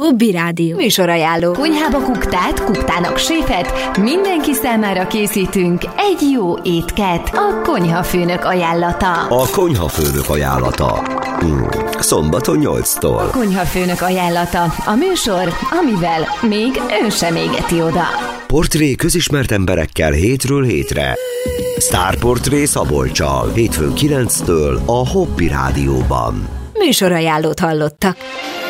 Hobby Rádió. Műsorajánló. Konyhába kuktát, kuktának séfet, mindenki számára készítünk egy jó étket. A konyhafőnök ajánlata. A konyhafőnök ajánlata. Szombaton 8-tól. A konyhafőnök ajánlata. A műsor, amivel még ön sem égeti oda. Portré közismert emberekkel hétről hétre. Sztárportré Szabolccsal. Hétfőn 9-től a Hobby Rádióban. Műsorajánlót hallottak.